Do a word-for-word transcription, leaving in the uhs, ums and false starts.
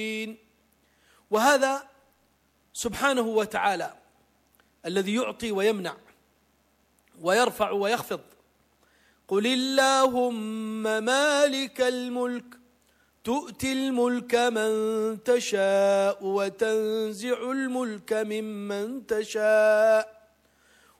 وهذا سبحانه وتعالى الذي يعطي ويمنع ويرفع ويخفض. قل اللهم مالك الملك تؤتي الملك من تشاء وتنزع الملك ممن تشاء